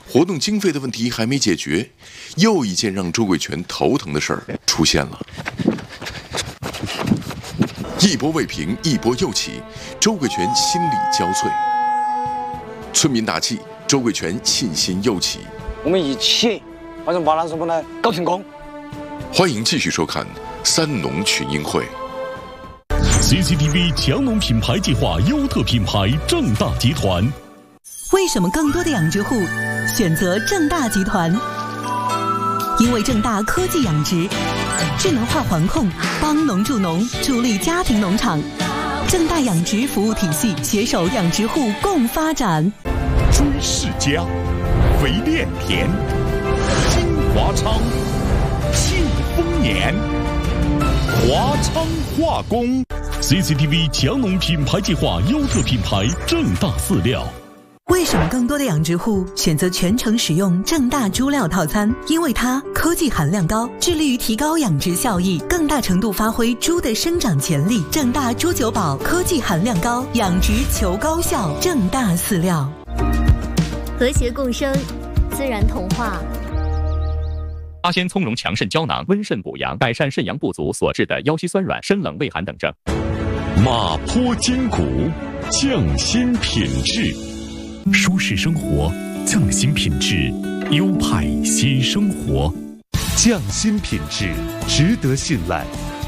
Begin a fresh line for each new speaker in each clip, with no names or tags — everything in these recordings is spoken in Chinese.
活动经费的问题还没解决，又一件让周贵全头疼的事儿出现了。一波未平，一波又起，周贵全心力交瘁。村民打气，周贵全信心又起。
我们一起把这马拉松把它搞成功。
欢迎继续收看三农群英会。
CCTV 强农品牌计划优特品牌正大集团。
为什么更多的养殖户选择正大集团？因为正大科技养殖，智能化环控，帮农助农，助力家庭农场。正大养殖服务体系携手养殖户共发展。
追世家，肥炼田，金华昌，庆丰年，华昌化工。CCTV 强农品牌计划优特品牌正大饲料。
为什么更多的养殖户选择全程使用正大猪料套餐？因为它科技含量高，致力于提高养殖效益，更大程度发挥猪的生长潜力。正大猪九宝科技含量高，养殖求高效。正大饲料，
和谐共生，自然同化。
八仙葱蓉强肾胶囊，温肾补阳，改善肾阳不足所致的腰膝酸软、身冷畏寒等症。
马坡筋骨，匠心品质。舒适生活，匠心品质，优派新生活，
匠心品质，值得信赖。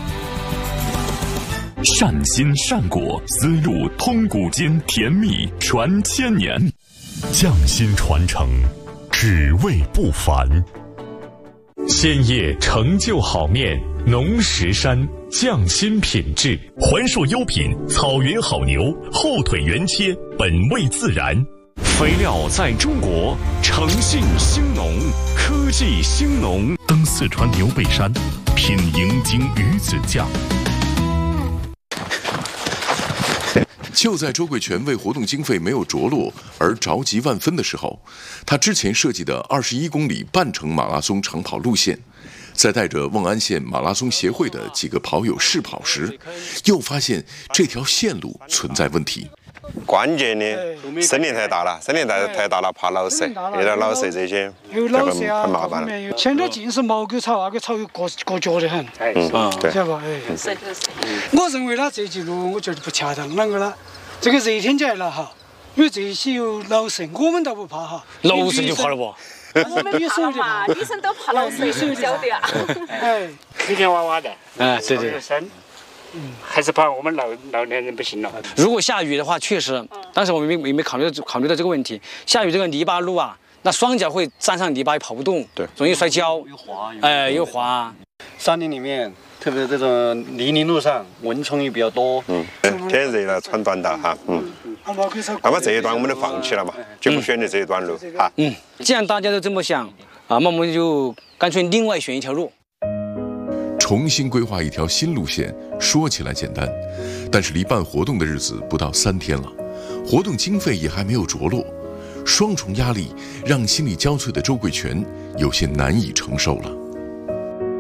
善心善果，思路通古今，甜蜜传千年。匠心传承，只为不凡。鲜叶成就好面，农石山匠心品质。环硕优品，草原好牛，后腿原切，本味自然。肥料在中国，诚信兴农，科技兴农。登四川牛背山，品银鲸鱼子酱。
就在周贵全为活动经费没有着落而着急万分的时候，他之前设计的21公里半程马拉松长跑路线，在带着瓮安县马拉松协会的几个跑友试跑时，又发现这条线路存在问题。
关键的森林太大了，怕老蛇，遇到老蛇这些就很麻烦了。
前头尽是毛狗草，那个草又割脚得很，
对，
晓得吧？我认为呢这条路我觉得不恰当，啷个呢？这个热天起来了哈，因为这些有老蛇，我们倒不怕哈。
老蛇就怕了不？
我们女生有点怕，
女生都怕老蛇，你晓得啊？
哎，
黑天娃娃的，
对对。
还是怕我们老年人不行了。
如果下雨的话，确实，当时我们没考虑到这个问题。下雨这个泥巴路啊，那双脚会沾上泥巴，跑不动，对，容易摔跤，又滑。
山林里面，特别这种泥泞路上，蚊虫也比较多。
天热了穿短道哈，那么这一段我们就放弃了嘛，就不选择这一段路哈。
既然大家都这么想啊，那我们就干脆另外选一条路。
重新规划一条新路线，说起来简单，但是离办活动的日子不到3天了，活动经费也还没有着落，双重压力让心力交瘁的周贵全有些难以承受了。